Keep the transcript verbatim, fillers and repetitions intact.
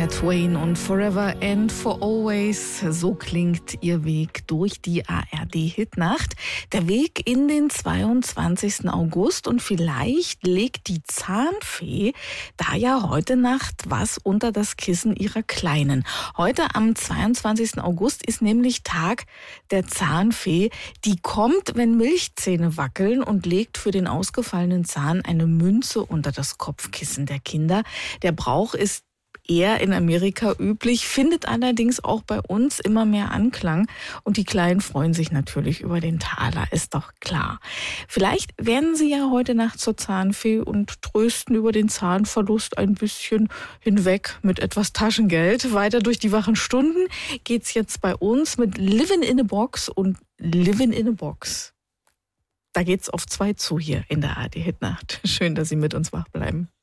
Twain und Forever and for Always. So klingt ihr Weg durch die A R D-Hitnacht. Der Weg in den zweiundzwanzigsten August. Und vielleicht legt die Zahnfee da ja heute Nacht was unter das Kissen ihrer Kleinen. Heute am zweiundzwanzigsten August ist nämlich Tag der Zahnfee. Die kommt, wenn Milchzähne wackeln, und legt für den ausgefallenen Zahn eine Münze unter das Kopfkissen der Kinder. Der Brauch ist eher in Amerika üblich, findet allerdings auch bei uns immer mehr Anklang. Und die Kleinen freuen sich natürlich über den Taler, ist doch klar. Vielleicht werden sie ja heute Nacht zur Zahnfee und trösten über den Zahnverlust ein bisschen hinweg mit etwas Taschengeld. Weiter durch die wachen Stunden geht's jetzt bei uns mit Livin' in a Box und Livin' in a Box. Da geht's auf zwei zu hier in der A R D-Hitnacht. Schön, dass Sie mit uns wach bleiben.